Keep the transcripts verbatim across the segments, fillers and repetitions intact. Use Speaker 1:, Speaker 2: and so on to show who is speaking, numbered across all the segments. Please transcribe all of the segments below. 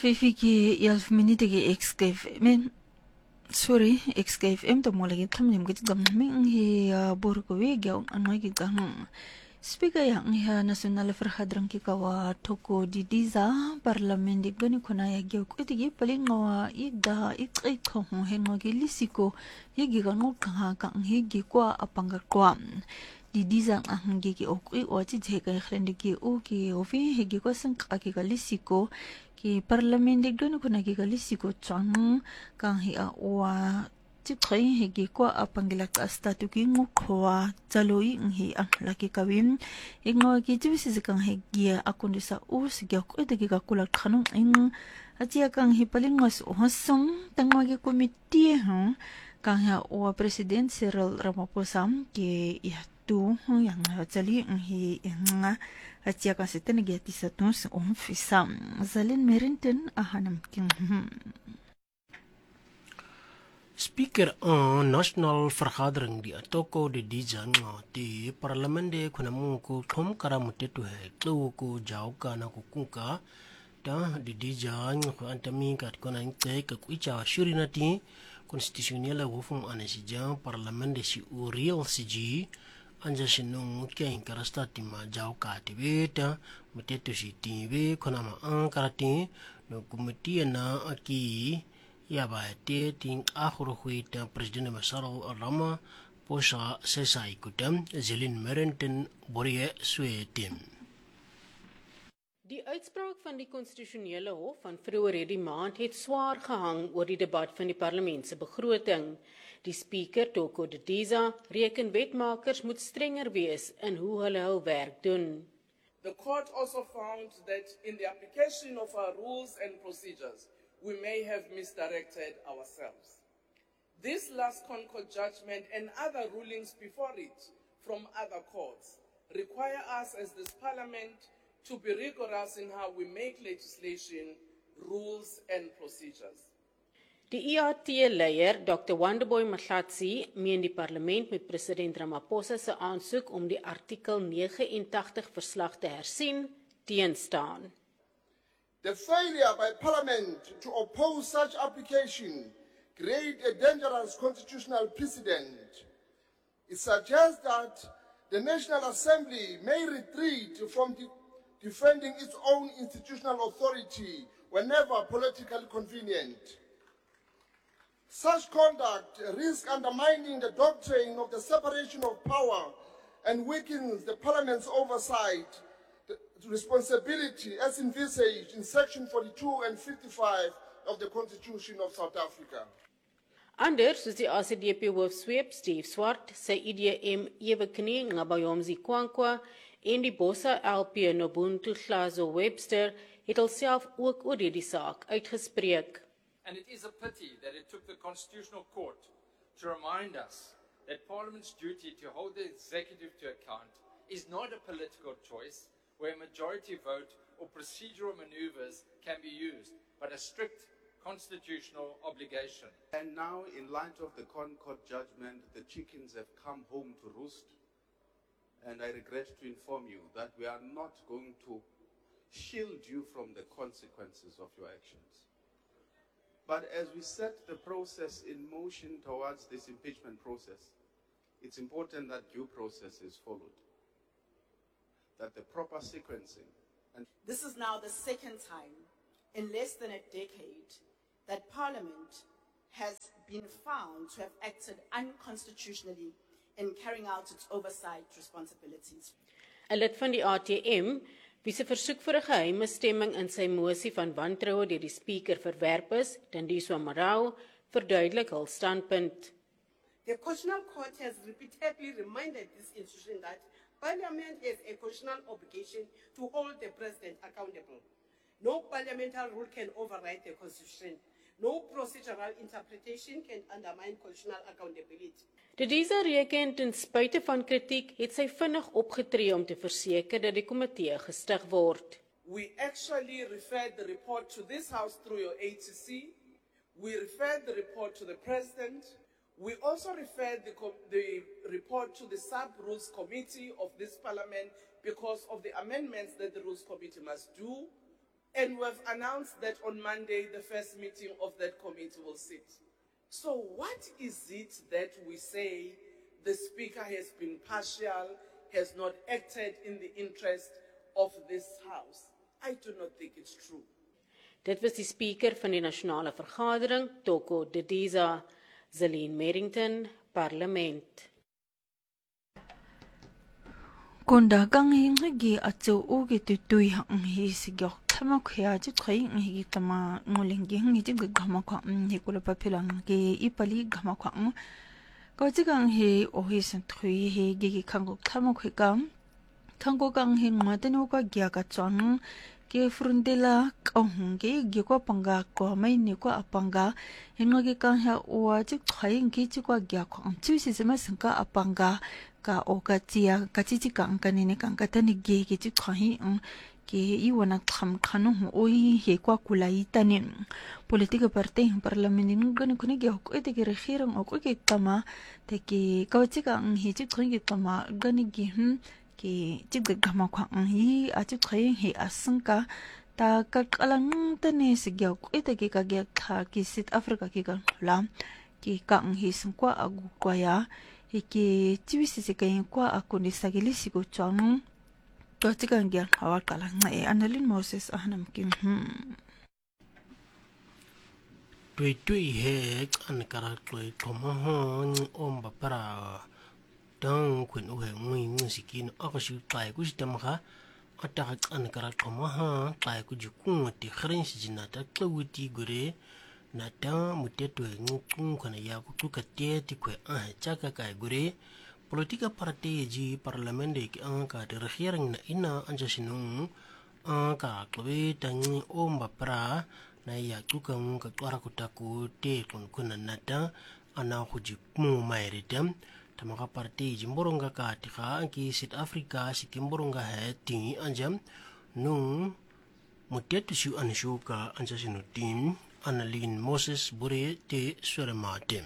Speaker 1: Fifiki yalf minute ki X-Cave men sorry X-Cave em to molagi thamnim ki gam ming hi borkowe gyaw anoi ki gang speaker yang hi national farhadrang ki kawa toko didiza parlament gani khona ya gyaw ko tigi paling ngawa ida ikai khong hengo ki lisiko yegi gano kha ka hi gi kwa apanga kwa didiza ang gi ki okui ochi jega khrende ki o ki ofi hegi ko sang ka ki lisiko ki parlament gani khona ki lisiko chang ka hi a wa ti khoi hegi ko apangila ka statu ki ngukwa chaloi ngi ang laki kawim ingo ki tibisi kang hegi akundisa u sigya ko edegi ka kulak khanung ing atia kang hi palingos hosong tangwa ki committee ha kang ha o president Cyril Ramaphosa ki ya tu yang chali ngi nga atia ka seten gi tisatus on fisam zalin merinten ahanam king
Speaker 2: Speaker aan national vergadering di atoko de dijan di parlement de kunamu ku thom karamute tu he tlu ku jauka na ku kunka da di dijan ku antami kat kona inte ka ku icha shurinati constitutionnel wofum anesija parlement de si uriel siji anja shinung kya inkarasta tima jauka tibeta mutetu si tibe kona ma ankarati no kumiti na aki ya ba te ting akhro huita president Masaro Rama posa sesai kutam Zelin Merenten borie sweetim.
Speaker 3: Die uitspraak van die konstitusionele hof van vroeër hierdie maand het swaar gehang oor die debat van die parlement se begroting. Die speaker Toko Didiza reken wetmakers moet strenger wees in hoe hulle hul werk doen.
Speaker 4: The court also found that in the application of our rules and procedures we may have misdirected ourselves. This last Concord judgment and other rulings before it from other courts require us as this parliament to be rigorous in how we make legislation, rules and procedures.
Speaker 3: Die I A T-leier Doctor Wonderboy Mahlatsi meen die parlement met president Ramaphosa se aansoek om die artikel negenentachtig verslag te hersien teenstaan.
Speaker 5: The failure by Parliament to oppose such application creates a dangerous constitutional precedent. It suggests that the National Assembly may retreat from de defending its own institutional authority whenever politically convenient. Such conduct risks undermining the doctrine of the separation of power and weakens the Parliament's oversight responsibility as envisaged in section forty-two and fifty-five of the Constitution of South Africa.
Speaker 3: Anders soos die A C D P hoofsweep Steve Swart, sy I D M Ewe Knie Ngabayomzi Kwankwa en die Bossa L P Nobuntu Hlazo Webster het alself ook oor hierdie saak uitgespreek.
Speaker 6: And it is a pity that it took the Constitutional Court to remind us that Parliament's duty to hold the executive to account is not a political choice where a majority vote or procedural maneuvers can be used, but a strict constitutional obligation.
Speaker 7: And now, in light of the Concord judgment, the chickens have come home to roost. And I regret to inform you that we are not going to shield you from the consequences of your actions. But as we set the process in motion towards this impeachment process, it's important that due process is followed, that the proper sequencing. And
Speaker 8: this is now the second time in less than a decade that Parliament has been found to have acted unconstitutionally in carrying out its oversight responsibilities.
Speaker 3: 'n Lid van die A T M, wie se versoek vir 'n geheime stemming in sy mosie van wantroue deur die speaker verwerp is, Thandiswa Marau, verduidelik hul standpunt.
Speaker 9: The Constitutional Court has repeatedly reminded this institution that Parliament has a constitutional obligation to hold the President accountable. No parliamentary rule can override the Constitution. No procedural interpretation can undermine constitutional accountability.
Speaker 3: Didiza reken ten spyte van kritiek het sy vinnig opgetree om te verseker dat die komitee gestig word.
Speaker 4: We actually referred the report to this House through your A T C. We referred the report to the President. We also referred the, the report to the Sub-Rules Committee of this Parliament because of the amendments that the Rules Committee must do And we've announced that on Monday, the first meeting of that committee will sit. So what is it that we say the Speaker has been partial, has not acted in the interest of this House? I do not think it's true.
Speaker 3: Dit was die speaker van die nasionale vergadering, Toko Didiza. Zelene Merrington, Parlement.
Speaker 1: Konda kang hingi atso oge tutui hang hi sigyok tama kya ji tkhai ngi tama ngolengi ngi ji gama kwa ni kula papilang ge ipali gama kwa ko ji gang hi o hi san thui hi ge gi khang tama khoi kam thangko gang hi ngmaten o ka gya ka chon ke frundela kong ge gi ko panga ko mai ni ko apanga hingo ge kang ha o ji tkhai ngi ji ko gya ko chu si sima sangka apanga ka o ka chia ka chi chi kang ka ni ne kang ka ta ni ge ge chi khahi ke i wana tham khanu o i he kwa kulai tanin politika parte parlamentin gan kune ge ko te ge regering o ko ke tama te ke ka chi kang hi chi khoi ge tama gan gi hm ke chi ge gama kwa hi a chi khoi he asanka ta ka kalang ta ne se ge ko te ge ka ge kha ki South Africa ki ka la ki kang hi sung kwa agu kwa ya Iki chiwisi se kain kwa akuni sagili sigo chong to tikan gya hawa kala ngai Annalyn Moses ahnam kim hm
Speaker 2: tui tui he an kara tui koma hon om ba para dang kun u he ngui ngi sikin akashu tai ku sistem kha ata an kara koma ha tai ku ju ku ti khrin si jinata klawiti gure na ta muteto ngukung kana ya ku ka te ti kwe a cha ka kai gure politika party ji parlament ki an ka de regering na ina anja sinu a ka klobe tang omba pra na ya ku ka ka twara ku ta ku te kun kun na ta ana ku ji mu mai redam tamaka party ji mboronga ka ti kha ki South Africa si kimboronga he ti anjam nu muteto shu an shu ka anja sinu team Annalyn Moses Bure te Surematem.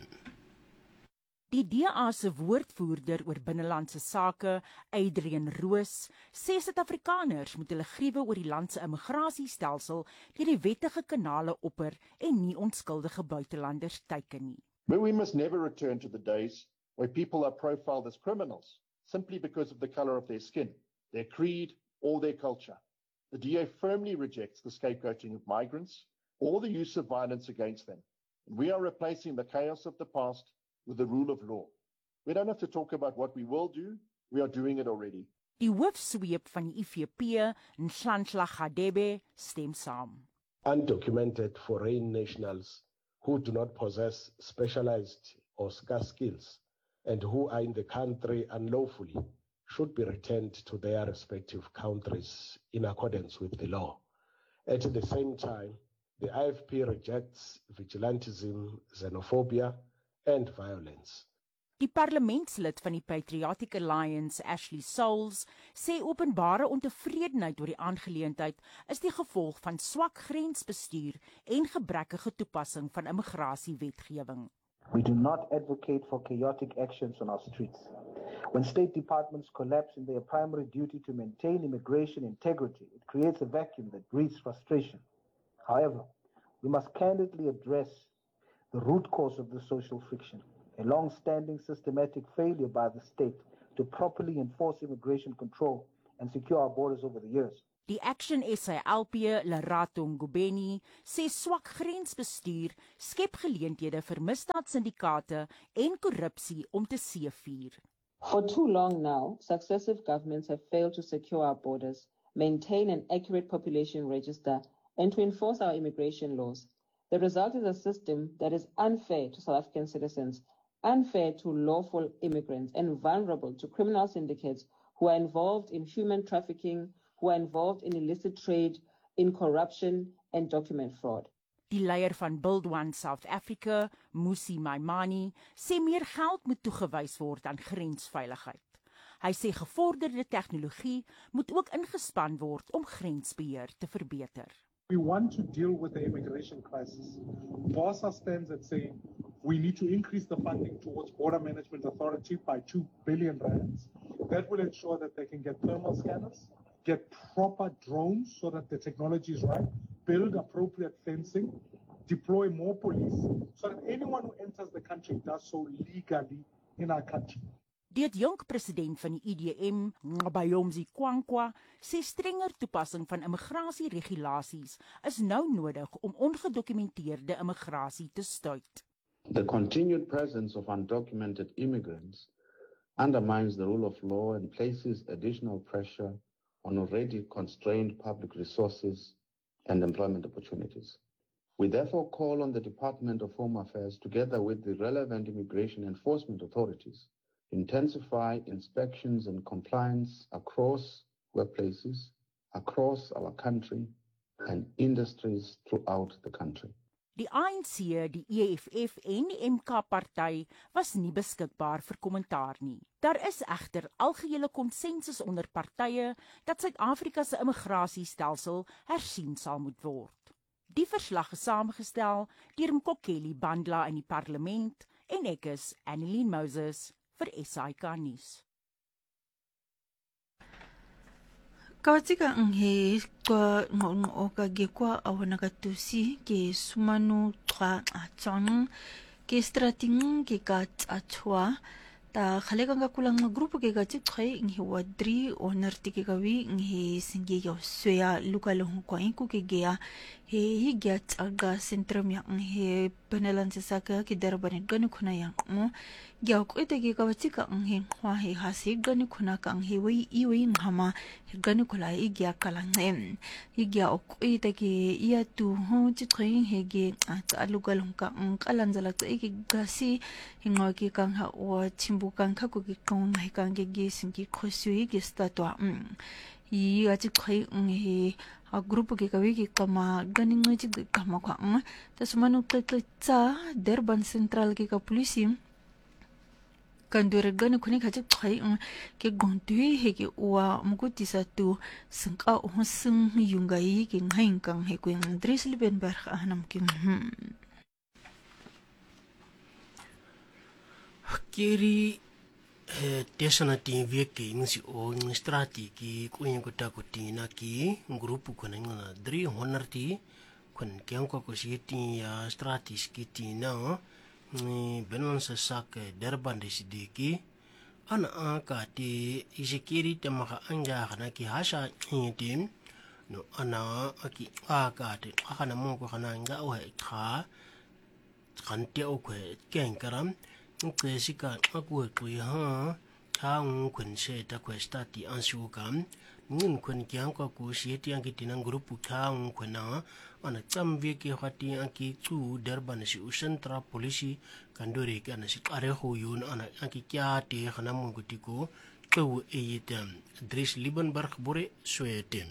Speaker 10: Die D A se woordvoerder oor binnelandse sake, Adrian Roos, sê Suid-Afrikaners moet hulle griewe oor die land se immigrasiestelsel deur die wettige kanale opper en nie onskuldige buitelanders teiken nie.
Speaker 11: But we must never return to the days where people are profiled as criminals simply because of the color of their skin, their creed, or their culture. The D A firmly rejects the scapegoating of migrants or the use of violence against them. We are replacing the chaos of the past with the rule of law. We don't have to talk about what we will do, we are doing it already.
Speaker 10: Die hoofsweep van die I V P, Nhlanhla Radebe, stem saam.
Speaker 12: Undocumented foreign nationals who do not possess specialized or scarce skills and who are in the country unlawfully should be returned to their respective countries in accordance with the law. At the same time, the I F P rejects vigilantism, xenophobia, and violence.
Speaker 10: Die parlementslid van die Patriotic Alliance, Ashley Souls, sê openbare ontevredenheid oor die aangeleentheid is die gevolg van swak grensbestuur en gebrekkige toepassing van immigrasiewetgewing.
Speaker 13: We do not advocate for chaotic actions on our streets. When state departments collapse in their primary duty to maintain immigration integrity, it creates a vacuum that breeds frustration. However, we must candidly address the root cause of the social friction, a long-standing systematic failure by the state to properly enforce immigration control and secure our borders over the years.
Speaker 10: Die Action S A L P, Lerato Ngubeni, sê swak grensbestuur skep geleenthede vir misdaadsyndikaate en korrupsie om te seevier.
Speaker 14: For too long now, successive governments have failed to secure our borders, maintain an accurate population register, and to enforce our immigration laws. The result is a system that is unfair to South African citizens, unfair to lawful immigrants, and vulnerable to criminal syndicates who are involved in human trafficking, who are involved in illicit trade, in corruption, and document fraud.
Speaker 10: Die leier van Build One South Africa, Musi Maimane, sê meer geld moet toegewys word aan grensveiligheid. Hy sê gevorderde tegnologie moet ook ingespan word om grensbeheer te verbeter.
Speaker 15: We want to deal with the immigration crisis. BOSA stands at saying we need to increase the funding towards Border Management Authority by two billion rands. That will ensure that they can get thermal scanners, get proper drones so that the technology is right, build appropriate fencing, deploy more police, so that anyone who enters the country does so legally in our country.
Speaker 10: Die adjunkpresident van die I D M, Ngabayomzi Kwankwa, sê strenger toepassing van immigrasieregulasies is nou nodig om ongedokumenteerde immigrasie te stuit.
Speaker 16: The continued presence of undocumented immigrants undermines the rule of law and places additional pressure on already constrained public resources and employment opportunities. We therefore call on the Department of Home Affairs, together with the relevant immigration enforcement authorities, to intensify inspections and compliance across workplaces, across our country, and industries throughout the country.
Speaker 10: Die A N C, die E F F en die M K-party was nie beskikbaar vir kommentaar nie. Daar is egter algehele konsensus onder partye dat Suid-Afrika se immigrasiestelsel hersien sal moet word. Die verslag is saamgestel deur Mkokeli Bandla in die parlement en ek is Annelien Moses vir S A I K nuus.
Speaker 1: Kawatika nghe kwa ngoka gekwa awana katusi ke sumanu twa atong ke strating ke kat atwa ta khalega nga kulang grupo ke gati tkhai nghe wadri oner tike kawi nghe singe yo soya lukalo kwa inku ke gea he hi get aga sentrum ya nghe penelanse saka ke darban gani khuna yang mo gya ko ite ke kawatika nghe khwa he hasi gani khuna ka nghe wi i wi ngama gani khula i gya kala ngem i gya ko ite ke ia tu ho chi tkhai he ge a lukalo ka ngkalanzala tse ke gasi hingo ke kang ha wa chimbu kang kha ko ke kong ngai kang ge ge singi khosui ge statwa um i a chi tkhai nghe a grupo ke kawi ke kama ganing ngai chi kama kwa ng ta sumanu tla tsa Durban Central ke ka polisi kandure gani khuni kha chi tkhai ng ke gondui he ke wa mukuti sa tu singka ho sing yungai ke ngai kang he ko ng Dries Liebenberg anam ke hm
Speaker 2: Kiri tesana tin veke ngsi o strati ki kuyen ko ta ko tina ki grupu ko na dri honarti kon kyang ko ko sitin ya stratis ki tina ni benon sa sak Durban residiki ana aka ti isikiri te maka anja kana ki hasa tin no ana aki aka te kana mo ko kana nga o he kha kan te o ko ken karam Nkesika akwe kwe ha taung kwen se ta kwe stati ansu kam ngin kwen kyang kwa ku sieti ang kitinang grupu taung kwen na ana tsam veke khati ang ki chu Durban si usentra polisi kandore ka na si are ho yun ana ang ki kya te khana mo gutiko ko eyitem Dries Liebenberg bore sweten.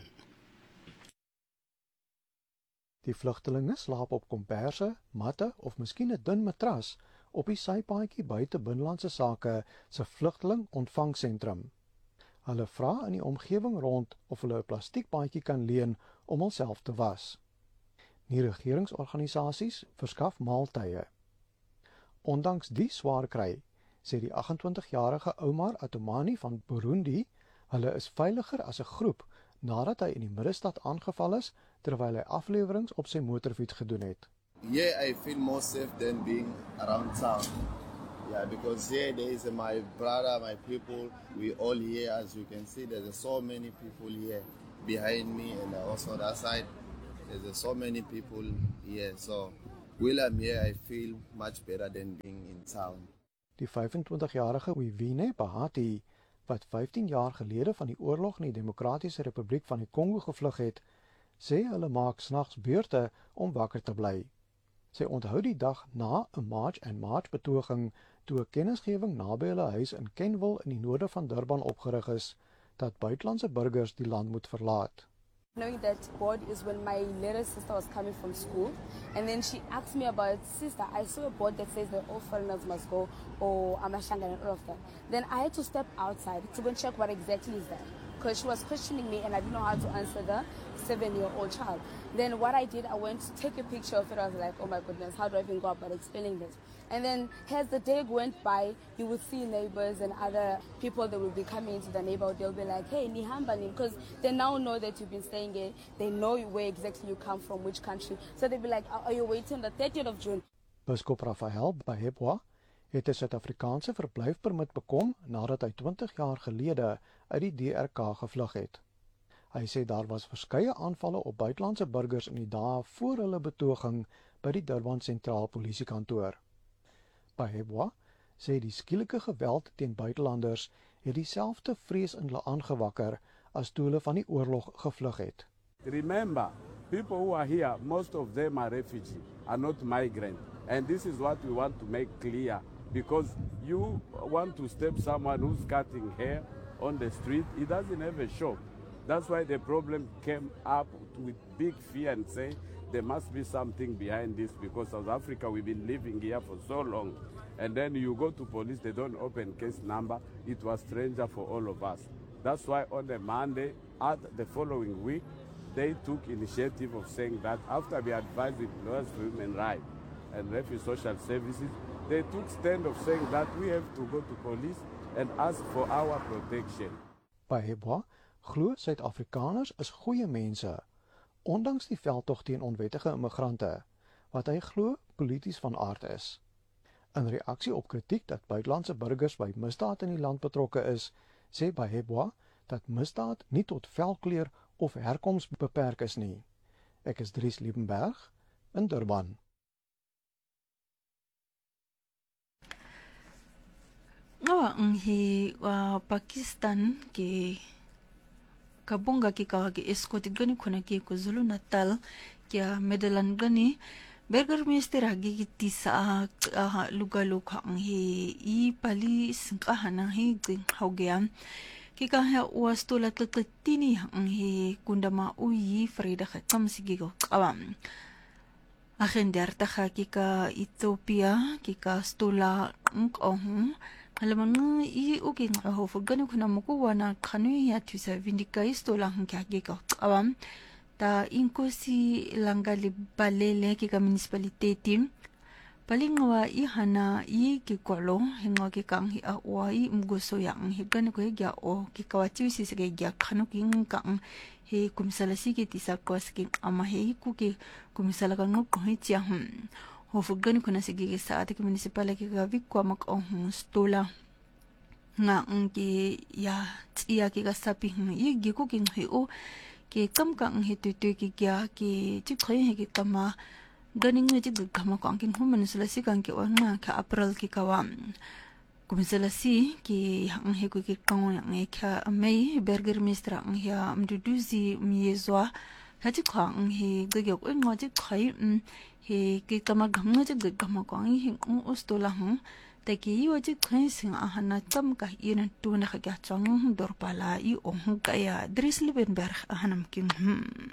Speaker 17: Die vlugtelinge slaap op komperse, matte of miskien 'n dun matras op die sypaadjie buite binnelandse sake se vlugteling ontvangsentrum. Hulle vra in die omgewing rond of hulle 'n plastiekpaadjie kan leen om hulself te was. Nie regeringsorganisasies verskaf maaltye. Ondanks die swaar kry, sê die agt-en-twintig-jarige Omar Atomani van Burundi, hulle is veiliger as 'n groep nadat hy in die middestad aangeval is terwyl hy afleweringe op sy motorfiets gedoen het.
Speaker 18: Yeah, I feel more safe than being around town. Yeah, because here there is my brother, my people, we all here. As you can see, there's so many people here behind me, and also that side, there's so many people here. So, while I'm here, I feel much better than being in town.
Speaker 17: Die vyf-en-twintig-jarige Wivine Bahati, wat vyftien jaar gelede van die oorlog in die Demokratiese Republiek van die Kongo gevlug het, sê hulle maak snags beurte om wakker te bly. Sy onthou die dag na 'n March and March betoging toe 'n kennisgewing naby hulle huis in Kenville in die noorde van Durban opgerig is dat buitelandse burgers die land moet verlaat.
Speaker 19: Knowing that board is when my little sister was coming from school, and then she asked me about, sister, I saw a board that says that all foreigners must go, or Amashanga and all of that. Then I had to step outside to go and check what exactly is that, because she was questioning me and I didn't know how to answer the seven-year-old child. Then what I did, I went to take a picture of it. I was like, oh my goodness, how do I even go about explaining this? And then as the day went by, you would see neighbors and other people that will be coming into the neighborhood. They'll be like, hey, nihamba ni, because they now know that you've been staying here. They know where exactly you come from, which country. So they'll be like, are you waiting the thirtieth of June?
Speaker 17: Biskop Raphael Bahebwa het 'n Suid-Afrikaanse verblyfpermit bekom nadat hy twintig jaar gelede uit die D R K gevlug het. Hy sê daar was verskeie aanvalle op buitelandse burgers in die dae voor hulle betoging by die Durban Sentraal Polisiekantoor. Bahebwa sê die skielike geweld teen buitelanders het dieselfde vrees in hulle aangewakker as toe hulle van die oorlog gevlug het.
Speaker 20: Remember, people who are here, most of them are refugees, are not migrants. And this is what we want to make clear, because you want to step someone who's cutting hair on the street, he doesn't have a shop. That's why the problem came up with big fear and say there must be something behind this, because South Africa, we've been living here for so long. And then you go to police, they don't open case number. It was stranger for all of us. That's why on the Monday, at the following week, they took initiative of saying that after we advised with lawyers for human rights and refugee social services, they took stand of saying that we have to go to police and ask for our protection.
Speaker 17: Bahebwa glo Suid-Afrikaners is goeie mense, ondanks die veldtog teen onwettige immigrante, wat hy glo polities van aard is. In reaksie op kritiek dat buitelandse burgers by misdaad in die land betrokke is, sê Bahebwa dat misdaad nie tot velkleur of herkoms beperk is nie. Ek is Dries Liebenberg in Durban.
Speaker 1: Ngawa nghi wa Pakistan ke kabonga ki ka ke escort gani khona ke KwaZulu Natal kya Medalan gani Burger Minister agi ki tisa luga luka nghi I pali singkahana hi jing haugean ki ka ha wastola tlatini nghi kundama uyi Frida khatam sigigo qawam agenderta ki ka Ethiopia ki ka stola ngqoh Alamang I uking ho for ganu kuna mukuwana kanu ya tusa vindika istola hangka geka awam ta inkosi langali balele ki ka municipality palingwa I hana I ki kwalo hinga ki kang hi awa I mgoso yang hi ganu ko ya o ki kawachi si se ya kanu king kang he kumsalasi ki tisa kos ki ama he ku ki kumsala ka ngok hi chia hm Hofugani kuna sige sa ate municipal ki gavi kwa mak ohun stola nga ngi ya tia ki gasapi hi gi ku king hi o ki kam ka ngi tu tu ki kya ki chi khoi he ki kama gani ngi ji gama ko king human sulasi kan ki wa nga ka april ki kawam kumsalasi ki hang he ku ki kong ngi kha mai Burger Minister ngi ya mduduzi miezwa Haji Kwang he gig in logic kai he gama gama gama kwang he ustola hung taki waji cleansing a hana tam ka ina tuna ka chang dorpala I on kaya Dries Liebenberg a hanam king hm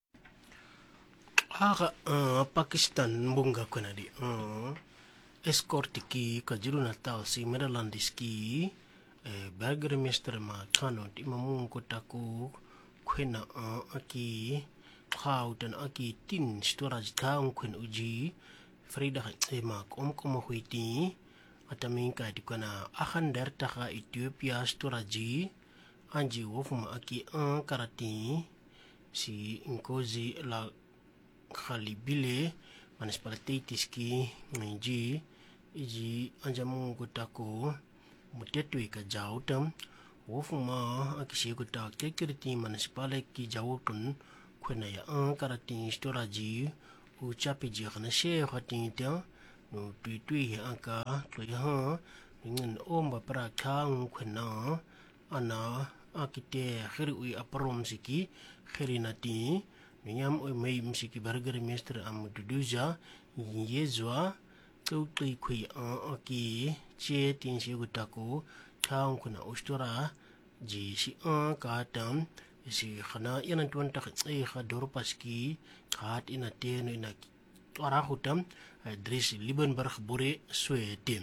Speaker 2: Aga Pakistan bunga kuna di escort ki KwaZulu Natal si Medalandis ki Burger Minister ma kano di mamun kotaku Kwena aki kau dan aki tin storage taung kwen uji Frida emak om komo huiti atamingka di kana akan dertaka Ethiopia storage anji wofuma aki an karati si inkozi la khalibile municipalities ki nji iji anjamu gotako mutetui ka jautam Wofuma akisi kuta kekirti municipality ki jawukun kwena ya an karati storage u chapi ji khana she khati ta no tui tui anka tui ha ngin omba pra khang kwena ana akite khiri ui aprom siki khirinati nyam oi mai msiki Burger Minister am duduja yezwa tu tui khui a aki che tin shi gutako Kang kuna ustura ji si an katam si khana yanan tuan tak ai kha dorpaski khat ina ten ina tora hutam Dries Liebenberg bore sweetim.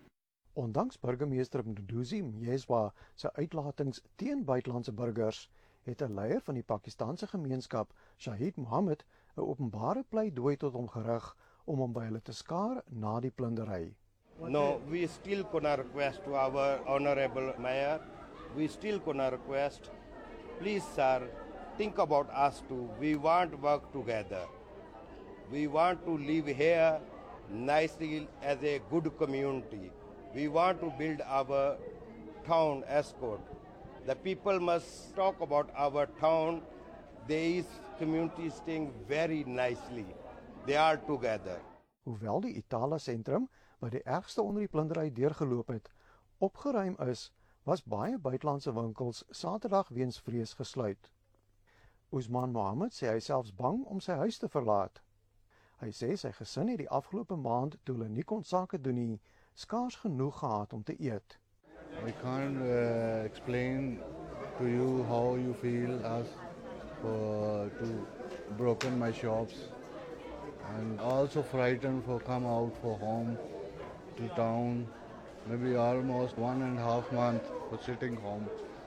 Speaker 17: Ondanks burgemeester Mduduzi Mjezwa se uitlatings teen buitelandse burgers het 'n leier van die Pakistaanse gemeenskap, Shahid Mohammed, 'n openbare pleidooi tot hom gerig om hom by hulle te skaar na die plundery.
Speaker 21: No, we still gonna request to our honorable mayor, we still gonna request, please sir, think about us too. We want to work together. We want to live here nicely as a good community. We want to build our town Escort. The people must talk about our town. These communities staying very nicely. They are together.
Speaker 17: Hoewel die Itala sentrum, wat die ergste onder die plundery deurgeloop het, opgeruim is, was baie buitelandse winkels Saterdag weens vrees gesluit. Usman Mohammed sê hy selfs bang om sy huis te verlaat. Hy sê sy gesin het die afgelope maand, toe hulle nie kon sake doen nie, skaars genoeg gehad om te eet.
Speaker 22: I can't uh, explain to you how you feel as for to broken my shops, and also frightened for come out for home to town. Maybe almost one and a half month for sitting home.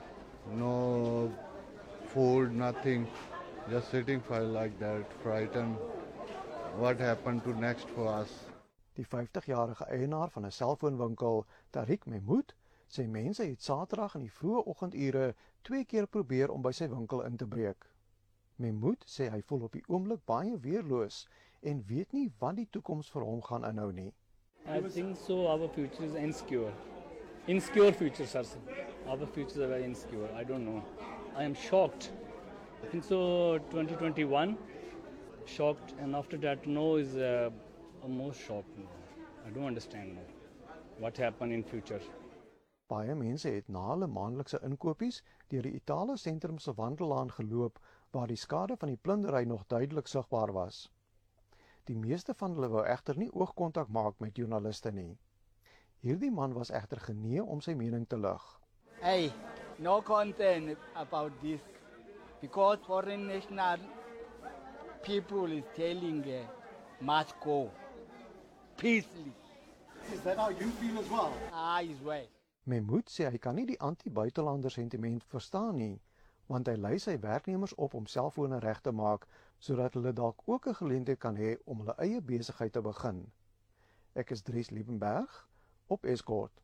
Speaker 22: No food, nothing. Just sitting for like that, frightened. What happened to next for us?
Speaker 17: Die vyftigjarige eienaar van 'n selfoonwinkel, Tariq Mehmood, sê mense het Saterdag in die vroeë oggendure twee keer probeer om by sy winkel in te breek. Mehmood sê hy voel op die oomblik baie weerloos en weet nie wat die toekoms vir hom gaan inhou nie.
Speaker 23: I think so. Our future is insecure. Insecure future, sir. Our futures are very insecure. I don't know. I am shocked. I think so. twenty twenty-one, shocked, and after that, no is uh, almost shocked. I don't understand now what happened in future.
Speaker 17: Baie mense het na hulle maandelikse inkopies deur die Itala sentrum se wandelaan geloop, waar die skade van die plundery nog duidelik sigbaar was. Die meeste van hulle wou egter nie oogkontak maak met joernaliste nie. Hierdie man was egter genee om sy mening te lig.
Speaker 24: Hey, no concern about this, because foreign national people is telling uh, must go peacefully.
Speaker 25: Is that how you feel as well?
Speaker 24: Ah, is well.
Speaker 17: Mehmood sê hy kan nie die anti-buitelander sentiment verstaan nie, want hy lei sy werknemers op om selfone reg te maak, sodat hulle dalk ook 'n geleentheid kan hê om hulle eie besigheid te begin. Ek is Dries Liebenberg op Escort.